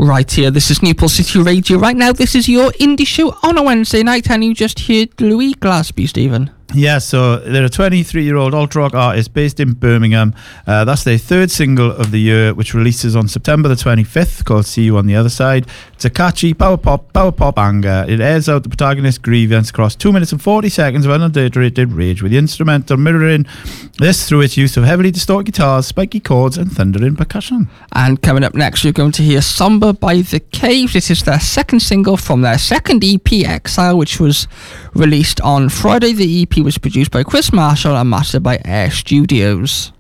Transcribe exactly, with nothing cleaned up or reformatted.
Right here, this is Newport City Radio. Right now, this is your indie show on a Wednesday night, and you just heard Louis Glasby, Stephen. Yeah, so they're a twenty-three-year-old alt-rock artist based in Birmingham. Uh, that's their third single of the year, which releases on September the twenty-fifth, called See You on the Other Side. It's a catchy power pop, power pop banger. It airs out the protagonist's grievance across two minutes and forty seconds of unadulterated rage, with the instrumental mirroring this through its use of heavily distorted guitars, spiky chords, and thundering percussion. And coming up next, you're going to hear Somber by The Caves. This is their second single from their second E P, Exile, which was released on Friday. The E P was produced by Chris Marshall and mastered by Air Studios.